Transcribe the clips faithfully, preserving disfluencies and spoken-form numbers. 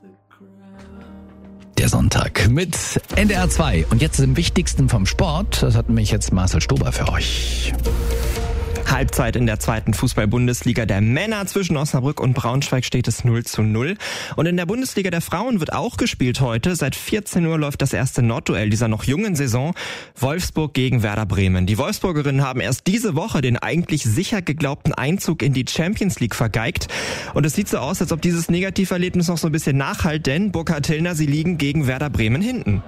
Der Sonntag mit N D R zwei. Und jetzt im Wichtigsten vom Sport, das hat nämlich jetzt Marcel Stober für euch. Halbzeit in der zweiten Fußball-Bundesliga der Männer. Zwischen Osnabrück und Braunschweig steht es null zu null. Und in der Bundesliga der Frauen wird auch gespielt heute. Seit vierzehn Uhr läuft das erste Nordduell dieser noch jungen Saison. Wolfsburg gegen Werder Bremen. Die Wolfsburgerinnen haben erst diese Woche den eigentlich sicher geglaubten Einzug in die Champions League vergeigt. Und es sieht so aus, als ob dieses Negativerlebnis noch so ein bisschen nachhalt, denn Burkhard Tillner, sie liegen gegen Werder Bremen hinten.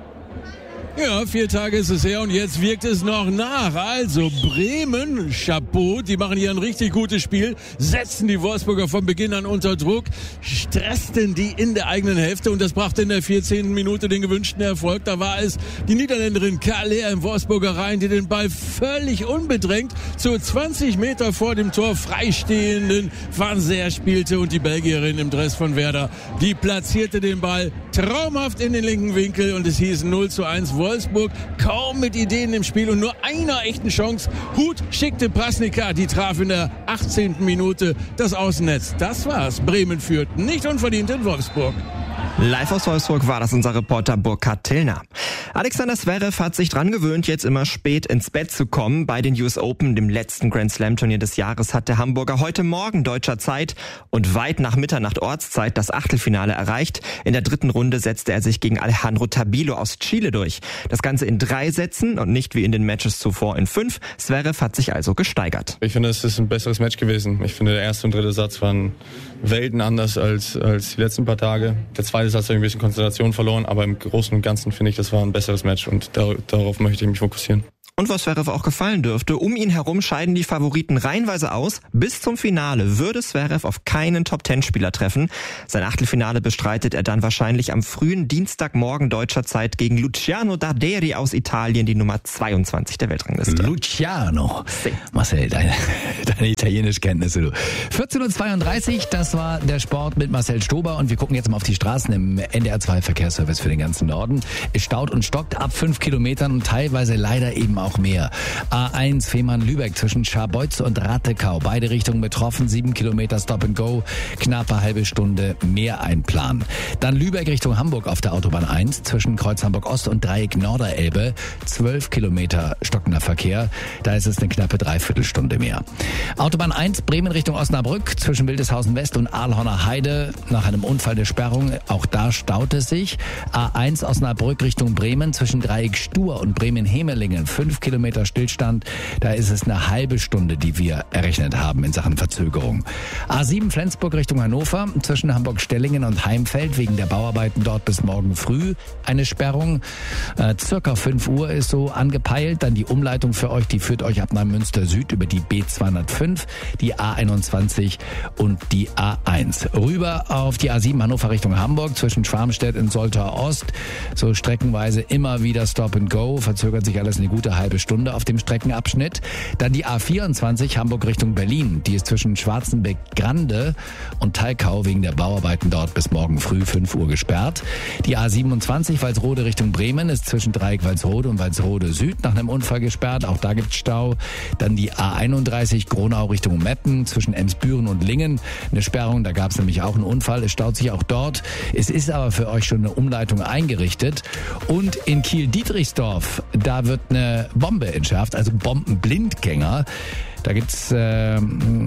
Ja, vier Tage ist es her und jetzt wirkt es noch nach. Also Bremen, Chapeau, die machen hier ein richtig gutes Spiel, setzen die Wolfsburger von Beginn an unter Druck, stressten die in der eigenen Hälfte und das brachte in der vierzehnten Minute den gewünschten Erfolg. Da war es die Niederländerin Kaler im Wolfsburger Reihen, die den Ball völlig unbedrängt zu zwanzig Meter vor dem Tor freistehenden Van Seer spielte und die Belgierin im Dress von Werder, die platzierte den Ball traumhaft in den linken Winkel und es hieß null zu eins Wolfsburg, kaum mit Ideen im Spiel und nur einer echten Chance. Hut schickte Prasnica, die traf in der achtzehnten Minute das Außennetz. Das war's. Bremen führt nicht unverdient in Wolfsburg. Live aus Wolfsburg war das unser Reporter Burkhard Tillner. Alexander Zverev hat sich dran gewöhnt, jetzt immer spät ins Bett zu kommen. Bei den U S Open, dem letzten Grand Slam Turnier des Jahres, hat der Hamburger heute Morgen deutscher Zeit und weit nach Mitternacht Ortszeit das Achtelfinale erreicht. In der dritten Runde setzte er sich gegen Alejandro Tabilo aus Chile durch. Das Ganze in drei Sätzen und nicht wie in den Matches zuvor in fünf. Zverev hat sich also gesteigert. Ich finde, es ist ein besseres Match gewesen. Ich finde, der erste und dritte Satz waren Welten anders als, als die letzten paar Tage. Der zweite Satz hat ein bisschen Konzentration verloren, aber im Großen und Ganzen finde ich, das war ein besseres Match und dar- darauf möchte ich mich fokussieren. Und was Zverev auch gefallen dürfte, um ihn herum scheiden die Favoriten reihenweise aus. Bis zum Finale würde Zverev auf keinen Top-Ten-Spieler treffen. Sein Achtelfinale bestreitet er dann wahrscheinlich am frühen Dienstagmorgen deutscher Zeit gegen Luciano Darderi aus Italien, die Nummer zweiundzwanzig der Weltrangliste. Luciano. Marcel, deine, deine Italienischkenntnisse, du. vierzehn Uhr zweiunddreißig, das war der Sport mit Marcel Stober und wir gucken jetzt mal auf die Straßen im N D R zwei Verkehrsservice für den ganzen Norden. Es staut und stockt ab fünf Kilometern und teilweise leider eben auch mehr. A eins Fehmarn-Lübeck zwischen Scharbeutz und Rattekau. Beide Richtungen betroffen. Sieben Kilometer Stop and Go. Knappe halbe Stunde mehr einplanen. Dann Lübeck Richtung Hamburg auf der Autobahn eins zwischen Kreuz Hamburg Ost und Dreieck Norderelbe. Zwölf Kilometer stockender Verkehr. Da ist es eine knappe Dreiviertelstunde mehr. Autobahn eins Bremen Richtung Osnabrück zwischen Wildeshausen West und Aalhorner Heide. Nach einem Unfall eine Sperrung. Auch da staut es sich. A eins Osnabrück Richtung Bremen zwischen Dreieck Stur und Bremen-Hemelingen. Fünf Kilometer Stillstand, da ist es eine halbe Stunde, die wir errechnet haben in Sachen Verzögerung. A sieben Flensburg Richtung Hannover, zwischen Hamburg-Stellingen und Heimfeld, wegen der Bauarbeiten dort bis morgen früh eine Sperrung. Äh, circa fünf Uhr ist so angepeilt. Dann die Umleitung für euch, die führt euch ab Neumünster Süd über die B zweihundertfünf, die A einundzwanzig und die A eins. Rüber auf die A sieben Hannover Richtung Hamburg, zwischen Schwarmstedt und Soltau Ost. So streckenweise immer wieder Stop and Go, verzögert sich alles eine gute halbe Stunde auf dem Streckenabschnitt. Dann die A vierundzwanzig Hamburg Richtung Berlin. Die ist zwischen Schwarzenbeck-Grande und Thalkau wegen der Bauarbeiten dort bis morgen früh fünf Uhr gesperrt. Die A siebenundzwanzig Walsrode Richtung Bremen ist zwischen Dreieck Walsrode und Walsrode Süd nach einem Unfall gesperrt. Auch da gibt's Stau. Dann die A einunddreißig Gronau Richtung Meppen zwischen Emsbüren und Lingen. Eine Sperrung, da gab es nämlich auch einen Unfall. Es staut sich auch dort. Es ist aber für euch schon eine Umleitung eingerichtet. Und in Kiel-Dietrichsdorf, da wird eine Bombe entschärft, also Bombenblindgänger. Da gibt's äh,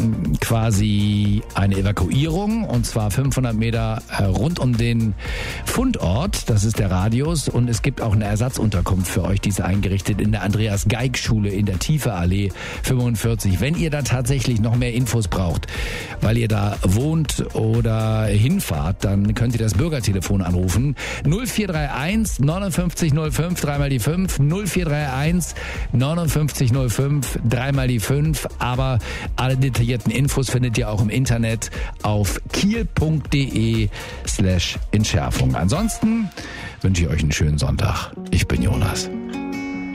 quasi eine Evakuierung und zwar fünfhundert Meter äh, rund um den Fundort. Das ist der Radius und es gibt auch eine Ersatzunterkunft für euch, die ist eingerichtet in der Andreas-Geig-Schule in der Tiefe-Allee fünfundvierzig. Wenn ihr da tatsächlich noch mehr Infos braucht, weil ihr da wohnt oder hinfahrt, dann könnt ihr das Bürgertelefon anrufen. null vier drei eins neunundfünfzig null fünf, dreimal die fünf, null vier drei eins neunundfünfzig null fünf, dreimal die fünf. Aber alle detaillierten Infos findet ihr auch im Internet auf kiel.de slash Entschärfung. Ansonsten wünsche ich euch einen schönen Sonntag. Ich bin Jonas.